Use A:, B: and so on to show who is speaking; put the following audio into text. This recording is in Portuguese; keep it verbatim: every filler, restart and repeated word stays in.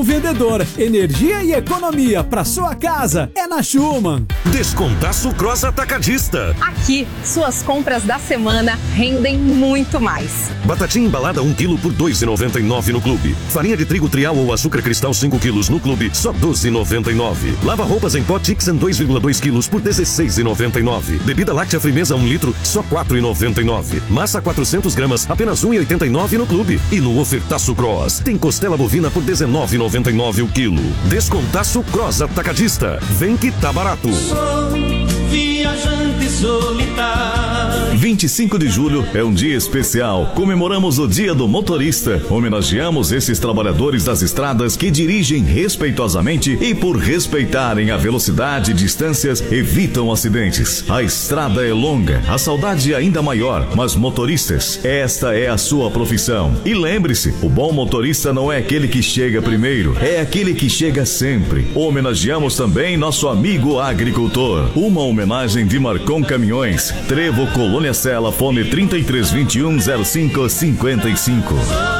A: Vendedor, energia e economia para sua casa é na Schumann.
B: Descontaço Cross Atacadista.
C: Aqui, suas compras da semana rendem muito mais.
B: Batatinha embalada um quilo por dois reais e noventa e nove centavos no Clube. Farinha de trigo trial ou açúcar cristal cinco quilos no Clube, só doze reais e noventa e nove centavos. Lava roupas em pó Tixan dois vírgula dois quilos por dezesseis reais e noventa e nove centavos. Bebida láctea Frimeza um litro, só quatro reais e noventa e nove centavos. Massa quatrocentos gramas, apenas um real e oitenta e nove centavos no Clube. E no ofertaço Cross, tem costela bovina por dezenove reais e noventa e nove centavos o quilo. Descontaço Cross Atacadista. Vem que tá barato.
D: Sou viajante solitário.
E: vinte e cinco de julho é um dia especial. Comemoramos o Dia do Motorista. Homenageamos esses trabalhadores das estradas que dirigem respeitosamente e, por respeitarem a velocidade e distâncias, evitam acidentes. A estrada é longa, a saudade ainda maior, mas motoristas, esta é a sua profissão. E lembre-se, o bom motorista não é aquele que chega primeiro, é aquele que chega sempre. Homenageamos também nosso amigo agricultor. Uma homenagem de Marcon Caminhões, Trevo Colônia Sela, fone trinta e três vinte e um zero cinco cinquenta e cinco.